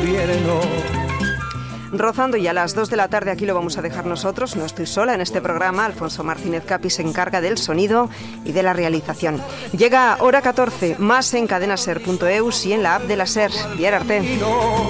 invierno. Rozando ya a las 2 de la tarde, aquí lo vamos a dejar nosotros. No estoy sola en este programa. Alfonso Martínez Capi se encarga del sonido y de la realización. Llega hora 14, más en cadenaser.eus y en la app de la SER. Biar arte.